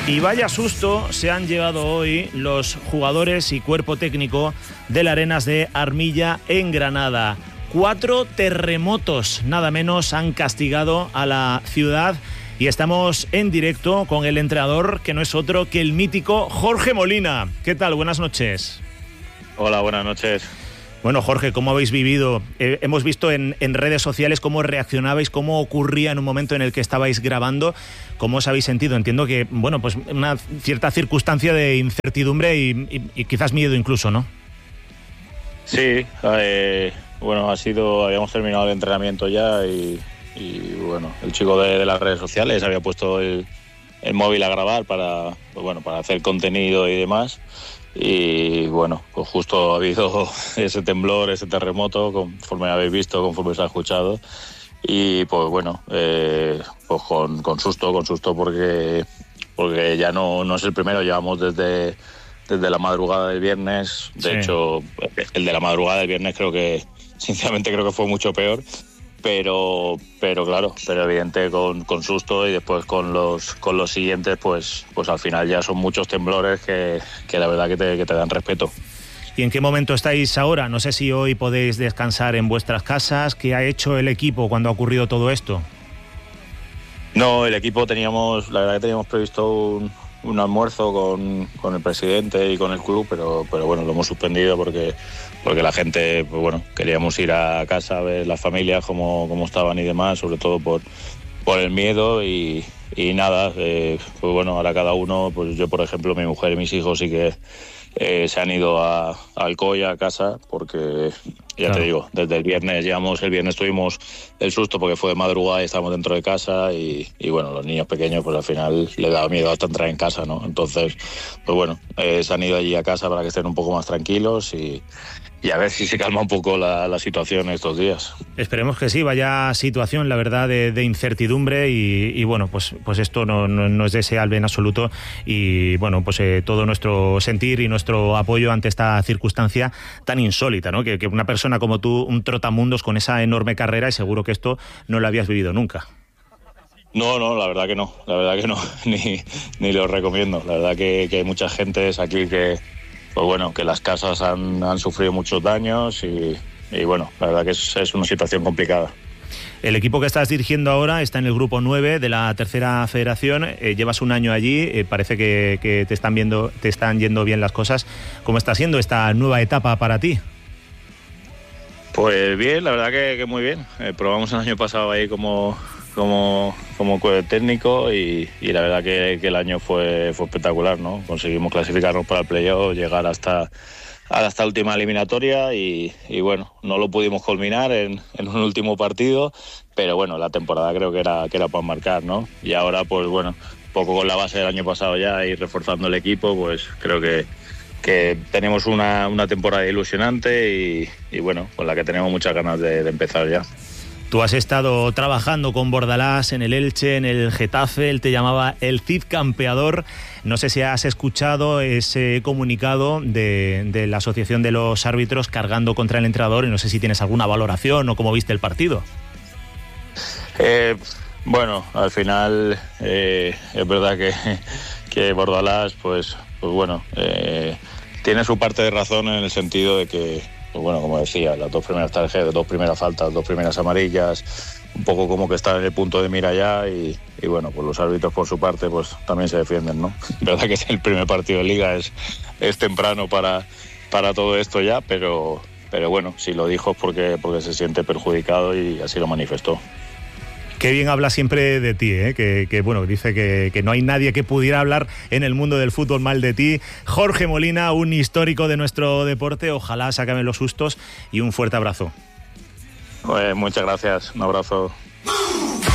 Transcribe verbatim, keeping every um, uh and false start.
Y vaya susto se han llevado hoy los jugadores y cuerpo técnico del Arenas de Armilla en Granada. Cuatro terremotos, nada menos, han castigado a la ciudad y estamos en directo con el entrenador, que no es otro que el mítico Jorge Molina. ¿Qué tal? Buenas noches. Hola, buenas noches. Bueno, Jorge, ¿cómo habéis vivido? Eh, hemos visto en, en redes sociales cómo reaccionabais, cómo ocurría en un momento en el que estabais grabando. ¿Cómo os habéis sentido? Entiendo que, bueno, pues una cierta circunstancia de incertidumbre y, y, y quizás miedo incluso, ¿no? Sí, eh, bueno, ha sido, habíamos terminado el entrenamiento ya y, y bueno, el chico de, de las redes sociales había puesto el, el móvil a grabar para, pues bueno, para hacer contenido y demás. Y bueno, pues justo ha habido ese temblor, ese terremoto, conforme habéis visto, conforme os ha escuchado. Y pues bueno, eh, pues con, con susto, con susto porque, porque ya no, no es el primero, llevamos desde, desde la madrugada del viernes. De sí. hecho, el de la madrugada del viernes creo que, sinceramente creo que fue mucho peor. Pero, pero claro, pero evidente con, con susto y después con los con los siguientes, pues, pues al final ya son muchos temblores que, que la verdad que te, que te dan respeto. ¿Y en qué momento estáis ahora? No sé si hoy podéis descansar en vuestras casas. ¿Qué ha hecho el equipo cuando ha ocurrido todo esto? No, el equipo teníamos, la verdad que teníamos previsto un, un almuerzo con, con el presidente y con el club, pero, pero bueno, lo hemos suspendido porque... porque la gente, pues bueno, queríamos ir a casa a ver las familias cómo, cómo estaban y demás, sobre todo por, por el miedo y, y nada, eh, pues bueno, ahora cada uno, pues yo por ejemplo, mi mujer y mis hijos sí que eh, se han ido a, a Alcoya, a casa, porque ya claro. te digo, desde el viernes, llevamos, el viernes tuvimos el susto porque fue de madrugada y estábamos dentro de casa y, y bueno, los niños pequeños pues al final les daba miedo hasta entrar en casa, ¿no? Entonces, pues bueno, eh, se han ido allí a casa para que estén un poco más tranquilos y Y a ver si se calma un poco la, la situación estos días. Esperemos que sí, vaya situación, la verdad, de, de incertidumbre y, y bueno, pues, pues esto no, no, no es deseable en absoluto y bueno, pues eh, todo nuestro sentir y nuestro apoyo ante esta circunstancia tan insólita, ¿no? Que, que una persona como tú, un trotamundos con esa enorme carrera, y seguro que esto no lo habías vivido nunca. No, no, la verdad que no, la verdad que no, ni, ni lo recomiendo. La verdad que, que hay mucha gente aquí que... pues bueno, que las casas han, han sufrido muchos daños y, y bueno, la verdad que es, es una situación complicada. El equipo que estás dirigiendo ahora está en el grupo nueve de la tercera federación, eh, llevas un año allí, eh, parece que, que te están viendo, te están yendo bien las cosas. ¿Cómo está siendo esta nueva etapa para ti? Pues bien, la verdad que, que muy bien. Eh, probamos el año pasado ahí como... como, como técnico y, y la verdad que, que el año fue, fue espectacular, ¿no? Conseguimos clasificarnos para el playoff, llegar hasta, hasta la última eliminatoria y, y bueno, no lo pudimos culminar en, en un último partido, pero bueno, la temporada creo que era, que era para marcar, ¿no? Y ahora pues bueno, un poco con la base del año pasado ya y reforzando el equipo, pues creo que, que tenemos una, una temporada ilusionante y, y bueno, con la que tenemos muchas ganas de, de empezar ya. Tú has estado trabajando con Bordalás en el Elche, en el Getafe, él te llamaba el Cid campeador. No sé si has escuchado ese comunicado de, de la Asociación de los Árbitros cargando contra el entrenador y no sé si tienes alguna valoración o cómo viste el partido. Eh, bueno, al final eh, es verdad que, que Bordalás, pues, pues bueno, eh, tiene su parte de razón en el sentido de que, pues bueno, como decía, las dos primeras tarjetas, dos primeras faltas, dos primeras amarillas, un poco como que están en el punto de mira ya y, y bueno, pues los árbitros por su parte pues también se defienden, ¿no? Verdad que es el primer partido de Liga, es, es temprano para, para todo esto ya, pero, pero bueno, si lo dijo es porque, porque se siente perjudicado y así lo manifestó. Qué bien habla siempre de ti, ¿eh? que, que bueno, dice que, que no hay nadie que pudiera hablar en el mundo del fútbol mal de ti. Jorge Molina, un histórico de nuestro deporte, ojalá se acaben los sustos y un fuerte abrazo. Pues muchas gracias, un abrazo.